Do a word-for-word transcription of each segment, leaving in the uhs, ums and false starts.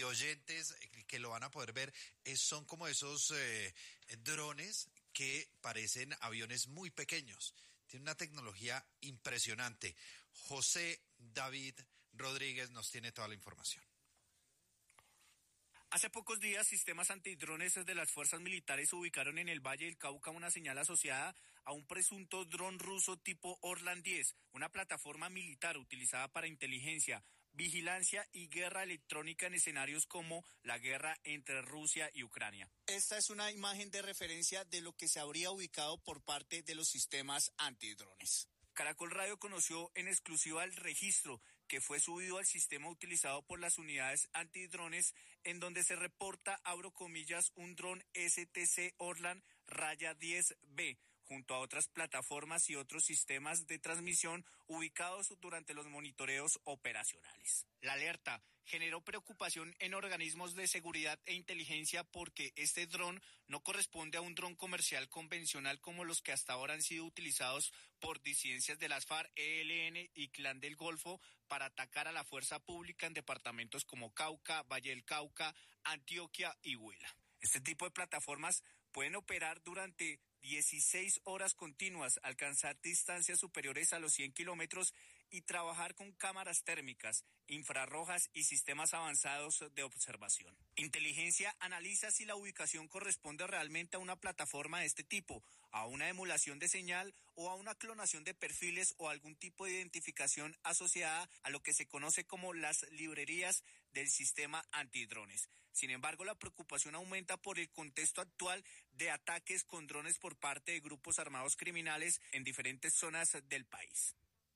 oyentes que lo van a poder ver, es, son como esos eh, drones que parecen aviones muy pequeños. Tiene una tecnología impresionante. José David Rodríguez nos tiene toda la información. Hace pocos días, sistemas antidrones de las fuerzas militares ubicaron en el Valle del Cauca una señal asociada a un presunto dron ruso tipo Orlan diez, una plataforma militar utilizada para inteligencia, vigilancia y guerra electrónica en escenarios como la guerra entre Rusia y Ucrania. Esta es una imagen de referencia de lo que se habría ubicado por parte de los sistemas antidrones. Caracol Radio conoció en exclusiva el registro que fue subido al sistema utilizado por las unidades antidrones, en donde se reporta, abro comillas, un dron S T C Orlan raya diez B, junto a otras plataformas y otros sistemas de transmisión ubicados durante los monitoreos operacionales. La alerta generó preocupación en organismos de seguridad e inteligencia porque este dron no corresponde a un dron comercial convencional como los que hasta ahora han sido utilizados por disidencias de las FARC, E L N y Clan del Golfo para atacar a la fuerza pública en departamentos como Cauca, Valle del Cauca, Antioquia y Huila. Este tipo de plataformas pueden operar durante dieciséis horas continuas, alcanzar distancias superiores a los cien kilómetros y trabajar con cámaras térmicas, infrarrojas y sistemas avanzados de observación. Inteligencia analiza si la ubicación corresponde realmente a una plataforma de este tipo, a una emulación de señal o a una clonación de perfiles o algún tipo de identificación asociada a lo que se conoce como las librerías del sistema antidrones. Sin embargo, la preocupación aumenta por el contexto actual de ataques con drones por parte de grupos armados criminales en diferentes zonas del país.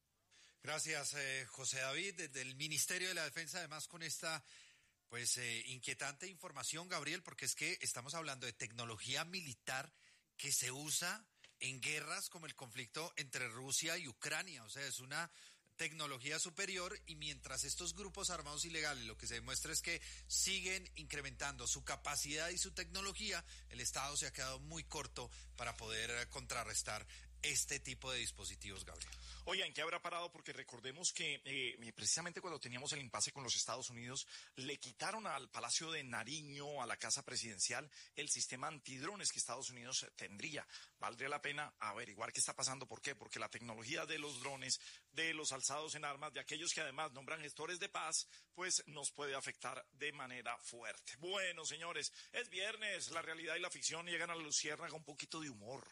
Gracias, eh, José David, desde el Ministerio de la Defensa, además con esta pues eh, inquietante información, Gabriel, porque es que estamos hablando de tecnología militar que se usa en guerras como el conflicto entre Rusia y Ucrania, o sea, es una tecnología superior, y mientras estos grupos armados ilegales lo que se demuestra es que siguen incrementando su capacidad y su tecnología, el Estado se ha quedado muy corto para poder contrarrestar este tipo de dispositivos, Gabriel. Oye, ¿en qué habrá parado? Porque recordemos que eh, precisamente cuando teníamos el impasse con los Estados Unidos, le quitaron al Palacio de Nariño, a la Casa Presidencial, el sistema antidrones que Estados Unidos tendría. Valdría la pena averiguar qué está pasando. ¿Por qué? Porque la tecnología de los drones, de los alzados en armas, de aquellos que además nombran gestores de paz, pues nos puede afectar de manera fuerte. Bueno, señores, es viernes, la realidad y la ficción llegan a la luciérnaga, un poquito de humor.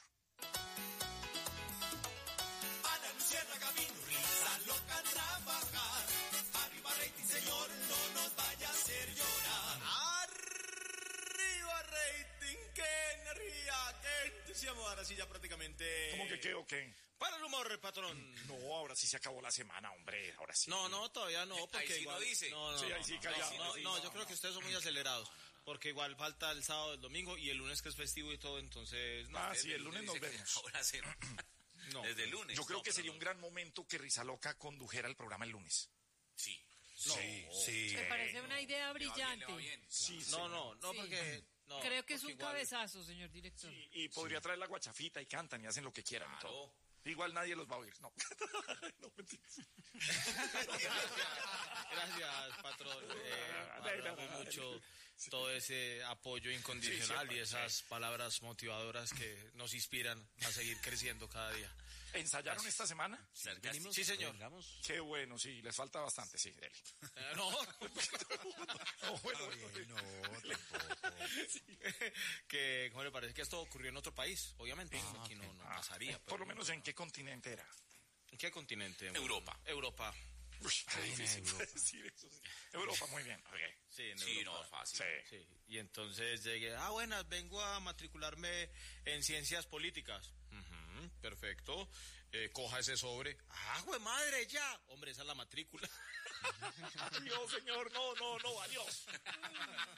Luciérnaga camino, risa loca trabajar. Arriba rating, señor, no nos vaya a hacer llorar. Arriba rating, qué energía, qué entusiasmo. Ahora sí ya prácticamente... ¿Cómo que qué o qué? Para el humor, patrón. No, ahora sí se acabó la semana, hombre, ahora sí. No, no, todavía no, porque ahí sí igual... lo dice. No, no, sí, no, ahí sí, no, callado. no, sí, no, no, yo creo no. que ustedes son muy acelerados. Porque igual falta el sábado, el domingo y el lunes que es festivo y todo, entonces... No, ah, sí, el lunes nos vemos. Ahora sí. No, desde el lunes. Yo creo no, que sería no. un gran momento que Risa Loca condujera el programa el lunes. Sí. No, sí, sí. Me parece una idea Le va bien, brillante. le va bien. Sí, no, no, no, Sí. porque... No, Creo que es porque un igual- cabezazo, señor director. Sí, y podría traer la guachafita y cantan y hacen lo que quieran y Claro. todo. Igual nadie los va a oír, no. No, mentira. Gracias, patrón. Eh, valoramos mucho todo ese apoyo incondicional Sí, siempre, y esas sí. palabras motivadoras que nos inspiran a seguir creciendo cada día. ¿Ensayaron esta semana? Sarcástico. Sí, señor. Qué bueno, sí, les falta bastante, sí, dele. Eh, no, No, bueno, Gabriel, no, tampoco. que ¿cómo le parece que esto ocurrió en otro país? Obviamente, aquí no, no Ah, pasaría. por pero- lo menos, ¿en qué continente era? ¿En qué continente? Europa. Europa. Uy, qué Ay, en difícil Europa. decir eso. Sí. Europa, muy bien. Okay. Sí, en Sí, Europa. no, fácil. Sí. Sí, y entonces llegué, ah, buenas, vengo a matricularme en ciencias políticas. Ujú, perfecto. Eh, coja ese sobre. ¡Ah, güey, madre, ya! Hombre, esa es la matrícula. Adiós, señor. No, no, no, adiós.